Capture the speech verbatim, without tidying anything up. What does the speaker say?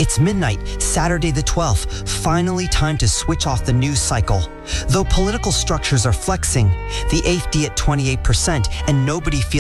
It's midnight, Saturday the twelfth, finally time to switch off the news cycle. Though political structures are flexing, the A F D at twenty-eight percent and nobody feels